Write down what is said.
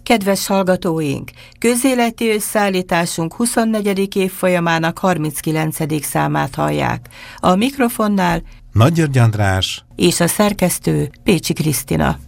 Kedves hallgatóink, közéleti összeállításunk 24. évfolyamának 39. számát hallják. A mikrofonnál Nagy György András és a szerkesztő Pécsi Krisztina.